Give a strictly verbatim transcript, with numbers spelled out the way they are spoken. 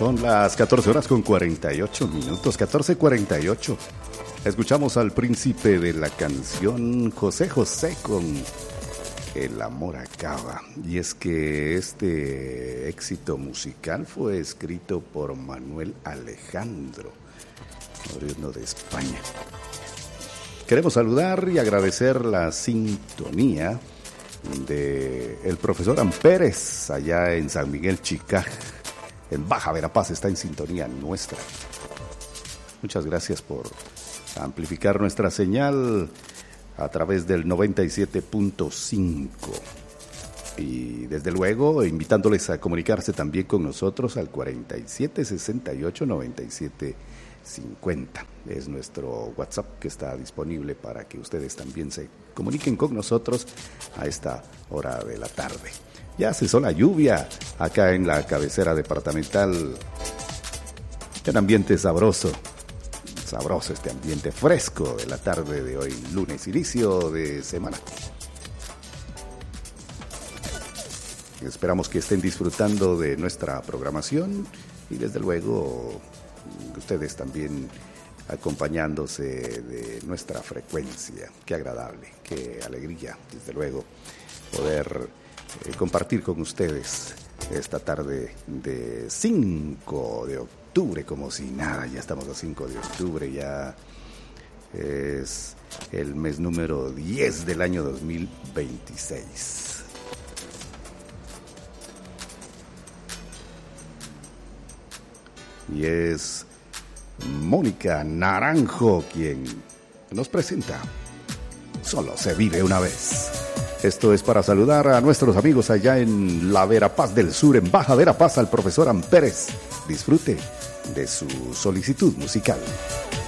Son las catorce horas con cuarenta y ocho minutos, catorce cuarenta y ocho. Escuchamos al príncipe de la canción José José con El amor acaba. Y es que este éxito musical fue escrito por Manuel Alejandro, oriundo de España. Queremos saludar y agradecer la sintonía de el profesor Ampérez allá en San Miguel Chicaj, en Baja Verapaz, está en sintonía nuestra. Muchas gracias por amplificar nuestra señal a través del noventa y siete punto cinco. Y desde luego invitándoles a comunicarse también con nosotros al cuarenta y siete sesenta y ocho noventa y siete cincuenta. Es nuestro WhatsApp que está disponible para que ustedes también se comuniquen con nosotros a esta hora de la tarde. Ya cesó la lluvia acá en la cabecera departamental. Un ambiente sabroso, sabroso este ambiente fresco de la tarde de hoy, lunes, inicio de semana. Esperamos que estén disfrutando de nuestra programación y desde luego ustedes también acompañándose de nuestra frecuencia. Qué agradable, qué alegría, desde luego, poder eh, compartir con ustedes esta tarde de cinco de octubre, como si nada, ya estamos a cinco de octubre, ya es el mes número diez del año dos mil veintiséis. Y es Mónica Naranjo quien nos presenta Solo se vive una vez. Esto es para saludar a nuestros amigos allá en la Verapaz del Sur, en Baja Verapaz, al profesor Ampérez. Disfrute de su solicitud musical.